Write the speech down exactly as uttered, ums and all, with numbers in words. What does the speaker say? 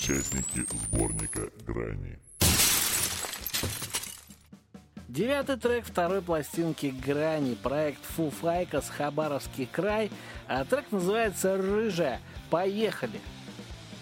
участники сборника «Грани». Девятый трек второй пластинки «Грани», проект Foo Fighters, Хабаровский край. А трек называется «Рыжая». Поехали!